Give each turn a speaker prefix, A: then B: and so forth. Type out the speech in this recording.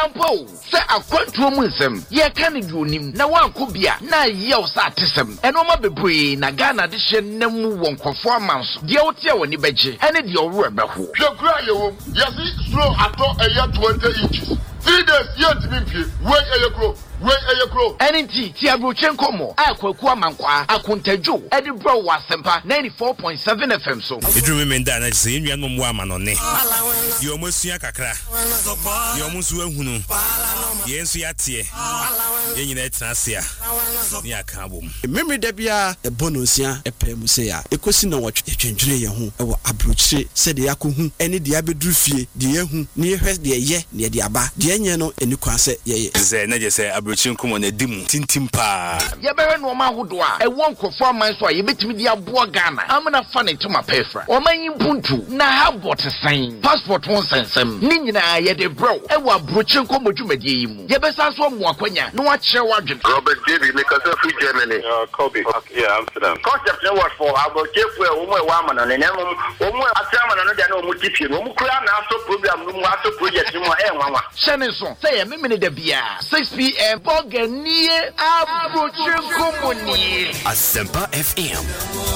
A: ampo se akwantuo mu nsem ye ka ne di onim na wanko bia na ye o sa atesem eno ma bebre na Ghana de hye nam won kwofo amanso de wote a woni beje ene de owro ebeho
B: hwekura yewo yesi slow ato eya 20 inches 3 days yet me wey eyekro
A: Enti ti abrochen komo akwaku amankwa akontajo edi bro wasempa 94.7 FM so
C: edru me nda na se enua no mo ama no ne ye omosua kakra ye omusu ahunu ye ensu yatie ye nyina etrasia ni aka bom
D: memre da bia e bonosia epem se ya ekosi na wotwe twentwene ye ho e wo abrochire se de yakohu ene de abedru fie de yehu ne yehwe de ye ne de aba de enye no eni kwa se ye
C: ze na je se chinkumo na dimu tintimpa
A: ya bere no ma hodo a e won krofo aman so a ye betimi di aboa Ghana amana fa ne tuma pefra o man yimpuntu na habot sign passport won sensem ni nyina ye de bro e wa brochin ko modwumade yi mu ye besa so mo akwanya no wa kire wadwen
B: Robert David make us free Germany Kobe yeah Amsterdam concept no what for about chefu e wo mo e wa amana ne nemu wo mo atrama no dia na o mo tipie no mo kura na so program no mo aso project no e nwanwa
A: shene so say ye memene da bia 6 p.m. Boganie Abrochen Komoni
C: Asempa FM